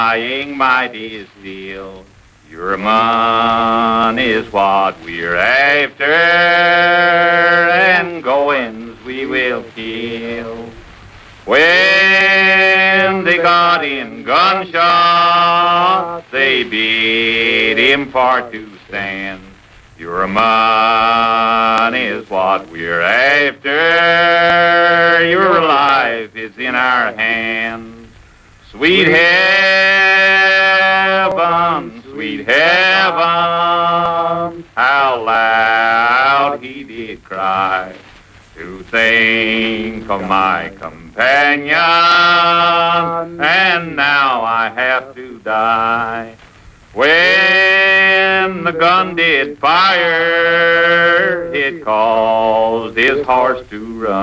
Dying mighty still. Your money's what we're after, and goins we will kill. When they got in gunshot, they bid him for to stand. Your money's what we're after, your life is in our hands. Sweet heaven, how loud he did cry, to think of my companion, and now I have to die. When the gun did fire, it caused his horse to run.